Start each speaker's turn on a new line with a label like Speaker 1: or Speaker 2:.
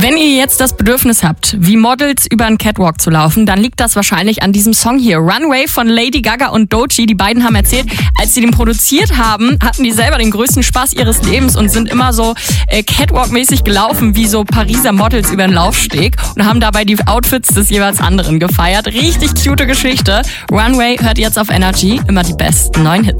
Speaker 1: Wenn ihr jetzt das Bedürfnis habt, wie Models über einen Catwalk zu laufen, dann liegt das wahrscheinlich an diesem Song hier. Runway von Lady Gaga und Doechii. Die beiden haben erzählt, als sie den produziert haben, hatten die selber den größten Spaß ihres Lebens und sind immer so Catwalk-mäßig gelaufen, wie so Pariser Models über den Laufsteg und haben dabei die Outfits des jeweils anderen gefeiert. Richtig cute Geschichte. Runway hört jetzt auf Energy immer die besten neuen Hits.